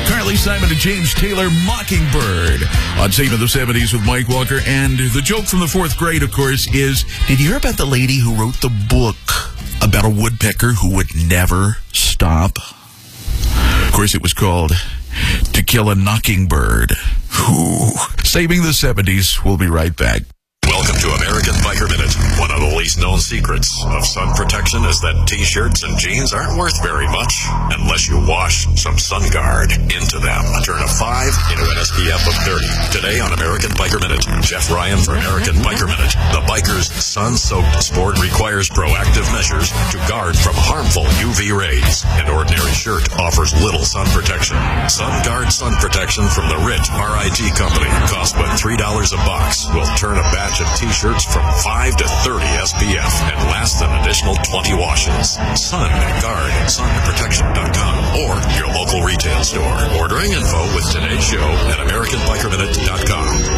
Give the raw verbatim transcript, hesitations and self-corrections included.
Carly Simon and James Taylor, Mockingbird, on Save in the seventies with Mike Walker. And the joke from the fourth grade, of course, is, did you hear about the lady who wrote the book about a woodpecker who would never stop? Of course, it was called To Kill a Knocking Bird. Ooh. Saving the seventies. We'll be right back. Welcome to American Biker Minute. One of the least known secrets of sun protection is that t-shirts and jeans aren't worth very much unless you wash some SunGuard into them. Turn a five into an S P F of thirty. Today on American Biker Minute, Jeff Ryan for American Biker Minute. The biker's sun-soaked sport requires proactive measures to guard from harmful U V rays. An ordinary shirt offers little sun protection. SunGuard sun protection from the Rit R I T company costs but three dollars a box. Will turn a batch of t-shirts from five to thirty S P F and last an additional twenty washes. Sun Guard Sun Protection dot com or your local retail store. Ordering info with today's show at American Biker Minute dot com.